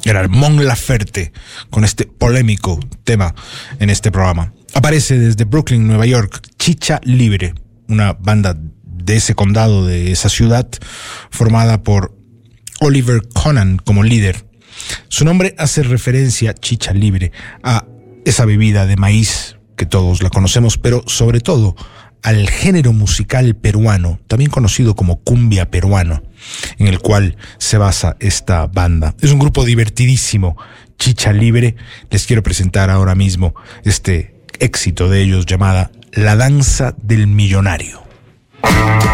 Era Mon Laferte, con este polémico tema en este programa. Aparece desde Brooklyn, Nueva York, Chicha Libre, una banda de ese condado, de esa ciudad, formada por Oliver Conan como líder. Su nombre hace referencia, Chicha Libre, a esa bebida de maíz que todos la conocemos, pero sobre todo al género musical peruano, también conocido como cumbia peruano, en el cual se basa esta banda. Es un grupo divertidísimo, Chicha Libre. Les quiero presentar ahora mismo este éxito de ellos llamada La Danza del Millonario.